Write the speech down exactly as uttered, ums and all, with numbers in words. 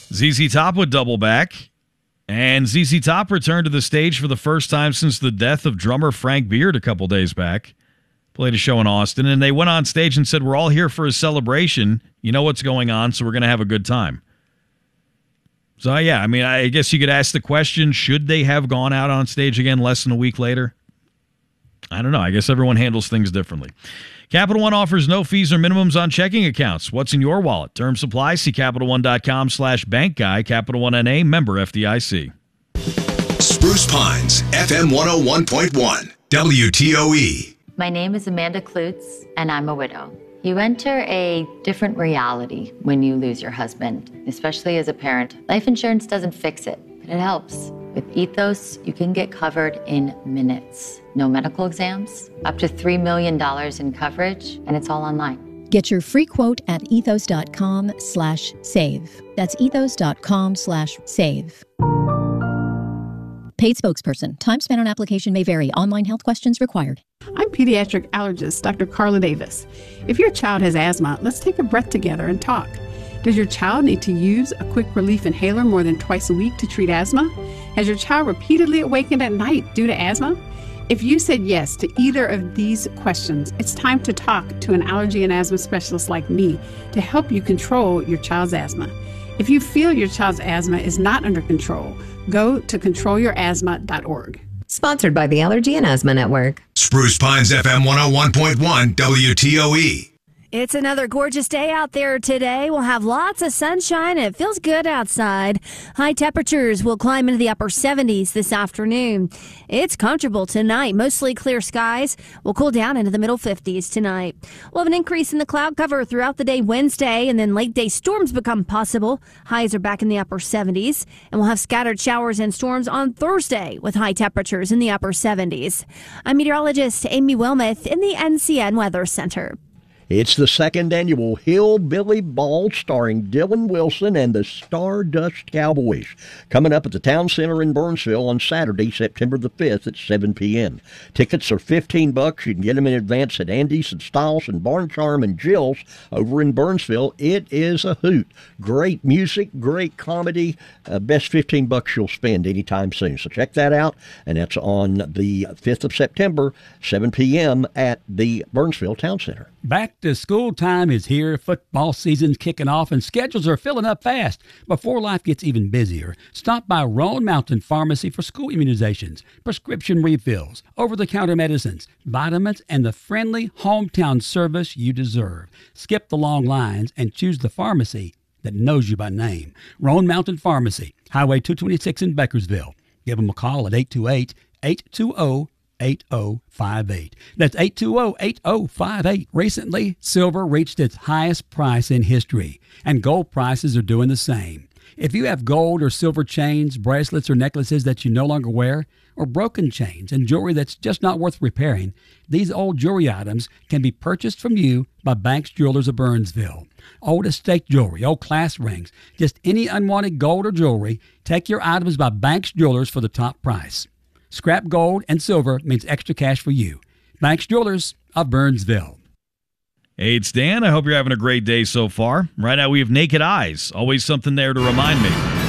Z Z Top would double back, and Z Z Top returned to the stage for the first time since the death of drummer Frank Beard a couple days back. Played a show in Austin, and they went on stage and said, we're all here for a celebration. You know what's going on, so we're going to have a good time. So, yeah, I mean, I guess you could ask the question, should they have gone out on stage again less than a week later? I don't know. I guess everyone handles things differently. Capital One offers no fees or minimums on checking accounts. What's in your wallet? Term supply. See CapitalOne.com slash bank guy. Capital One N A, member F D I C. Spruce Pines, F M one oh one point one, W T O E. My name is Amanda Klutz, and I'm a widow. You enter a different reality when you lose your husband, especially as a parent. Life insurance doesn't fix it, but it helps. With Ethos, you can get covered in minutes. No medical exams, up to three million dollars in coverage, and it's all online. Get your free quote at ethos.com slash save. That's ethos.com slash save. Paid spokesperson. Time spent on application may vary. Online health questions required. I'm pediatric allergist Doctor Carla Davis. If your child has asthma, let's take a breath together and talk. Does your child need to use a quick relief inhaler more than twice a week to treat asthma? Has your child repeatedly awakened at night due to asthma? If you said yes to either of these questions, it's time to talk to an allergy and asthma specialist like me to help you control your child's asthma. If you feel your child's asthma is not under control, go to control your asthma dot org. Sponsored by the Allergy and Asthma Network. Spruce Pines, F M one oh one point one, W T O E. It's another gorgeous day out there today. We'll have lots of sunshine and it feels good outside. High temperatures will climb into the upper seventies this afternoon. It's comfortable tonight. Mostly clear skies. We'll cool down into the middle fifties tonight. We'll have an increase in the cloud cover throughout the day Wednesday, and then late day storms become possible. Highs are back in the upper seventies, and we'll have scattered showers and storms on Thursday with high temperatures in the upper seventies. I'm meteorologist Amy Wilmoth in the N C N Weather Center. It's the second annual Hillbilly Ball starring Dylan Wilson and the Stardust Cowboys, coming up at the Town Center in Burnsville on Saturday, September the fifth at seven p.m. Tickets are fifteen bucks. You can get them in advance at Andy's and Styles and Barn Charm and Jill's over in Burnsville. It is a hoot. Great music, great comedy. Uh, best fifteen bucks you'll spend anytime soon. So check that out. And that's on the fifth of September, seven p.m. at the Burnsville Town Center. Back to school time is here. Football season's kicking off and schedules are filling up fast. Before life gets even busier, stop by Roan Mountain Pharmacy for school immunizations, prescription refills, over-the-counter medicines, vitamins, and the friendly hometown service you deserve. Skip the long lines and choose the pharmacy that knows you by name. Roan Mountain Pharmacy, Highway two twenty-six in Bakersville. Give them a call at eight two eight, eight two zero, eight zero five eight. That's eight two zero, eight zero five eight. Recently, silver reached its highest price in history, and gold prices are doing the same. If you have gold or silver chains, bracelets, or necklaces that you no longer wear, or broken chains and jewelry that's just not worth repairing, these old jewelry items can be purchased from you by Banks Jewelers of Burnsville. Old estate jewelry, old class rings, just any unwanted gold or jewelry, take your items by Banks Jewelers for the top price. Scrap gold and silver means extra cash for you. Banks Jewelers of Burnsville. Hey, it's Dan. I hope you're having a great day so far. Right now we have Naked Eyes. Always something there to remind me.